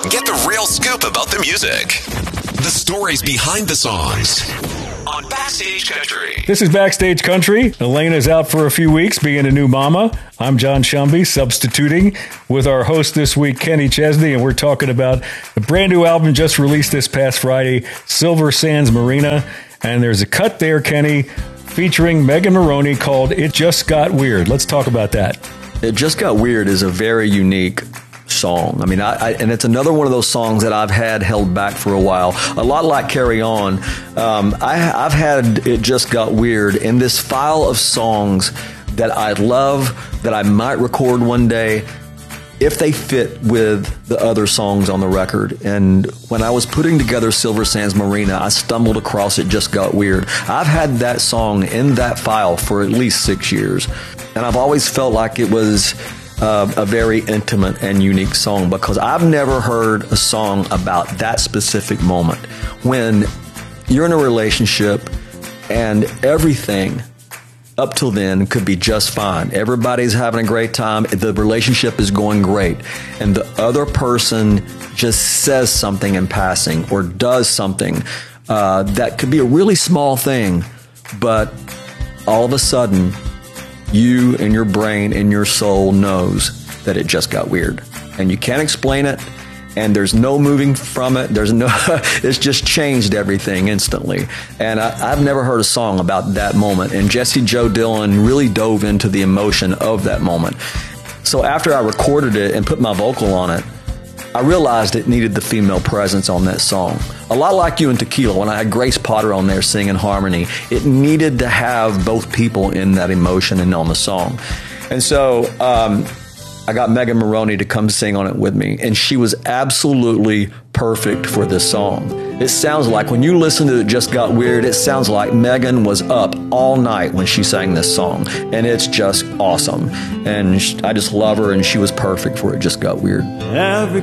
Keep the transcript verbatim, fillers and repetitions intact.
Get the real scoop about the music. The stories behind the songs. On Backstage Country. This is Backstage Country. Elena's out for a few weeks being a new mama. I'm John Shumby, substituting with our host this week, Kenny Chesney, and we're talking about the brand new album just released this past Friday, Silver Sands Marina. And there's a cut there, Kenny, featuring Megan Moroney called It Just Got Weird. Let's talk about that. It Just Got Weird is a very unique song. I mean, I, I, and it's another one of those songs that I've had held back for a while. A lot like Carry On. Um, I, I've had It Just Got Weird in this file of songs that I love, that I might record one day if they fit with the other songs on the record. And when I was putting together Silver Sands Marina, I stumbled across It Just Got Weird. I've had that song in that file for at least six years. And I've always felt like it was Uh, a very intimate and unique song, because I've never heard a song about that specific moment when you're in a relationship and everything up till then could be just fine. Everybody's having a great time. The relationship is going great. And the other person just says something in passing or does something uh, that could be a really small thing, but all of a sudden, you and your brain and your soul knows that it just got weird. And you can't explain it, and there's no moving from it. There's no, it's just changed everything instantly. And I, I've never heard a song about that moment. And Jesse Joe Dillon really dove into the emotion of that moment. So after I recorded it and put my vocal on it, I realized it needed the female presence on that song. A lot like You and Tequila, when I had Grace Potter on there singing harmony, it needed to have both people in that emotion and on the song. And so um, I got Megan Moroney to come sing on it with me, and she was absolutely perfect for this song. It sounds like, when you listen to It Just Got Weird, it sounds like Megan was up all night when she sang this song, and it's just awesome. And I just love her, and she was perfect for It Just Got Weird. Every